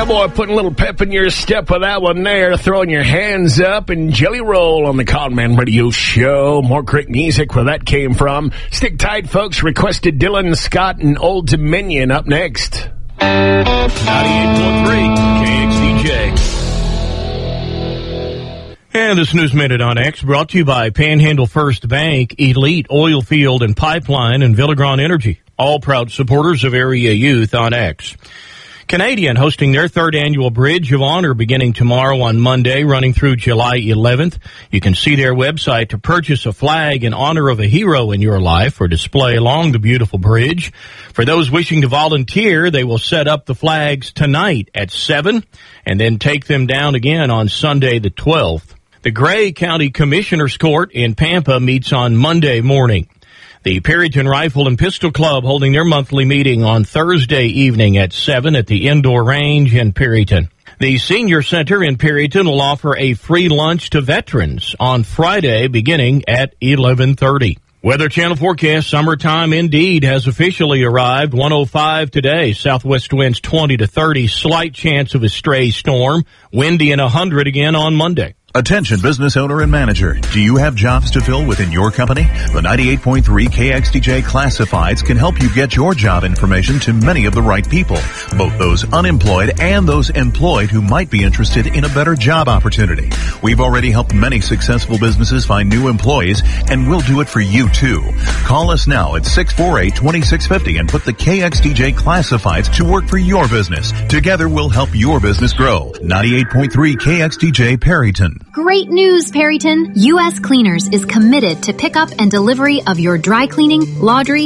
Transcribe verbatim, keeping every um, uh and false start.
Yeah, boy, putting a little pep in your step with that one there, throwing your hands up and jelly roll on the Conman Radio Show. More great music where that came from. Stick tight, folks. Requested Dylan Scott and Old Dominion up next. ninety-eight point three K X D J. And this News Minute on X brought to you by Panhandle First Bank, Elite Oil Field and Pipeline, and Villegron Energy. All proud supporters of area youth on X. Canadian hosting their third annual Bridge of Honor beginning tomorrow on Monday, running through July eleventh. You can see their website to purchase a flag in honor of a hero in your life or display along the beautiful bridge. For those wishing to volunteer, they will set up the flags tonight at seven and then take them down again on Sunday the twelfth. The Gray County Commissioner's Court in Pampa meets on Monday morning. The Perryton Rifle and Pistol Club holding their monthly meeting on Thursday evening at seven at the indoor range in Perryton. The Senior Center in Perryton will offer a free lunch to veterans on Friday beginning at eleven thirty. Weather Channel forecast, summertime indeed has officially arrived. one oh five today, southwest winds twenty to thirty, slight chance of a stray storm, windy and one hundred again on Monday. Attention business owner and manager. Do you have jobs to fill within your company? The ninety-eight point three K X D J Classifieds can help you get your job information to many of the right people, both those unemployed and those employed who might be interested in a better job opportunity. We've already helped many successful businesses find new employees, and we'll do it for you too. Call us now at six four eight, two six five zero and put the K X D J Classifieds to work for your business. Together we'll help your business grow. ninety-eight point three K X D J Perryton. Great news, Perryton! U S Cleaners is committed to pickup and delivery of your dry cleaning, laundry,